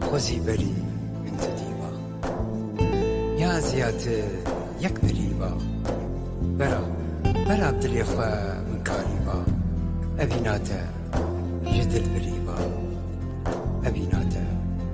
خوزی بری انت دیوا یا زیات یک دریوا برا بدلی خوا من کاریوا ابیناتا جدل بریوا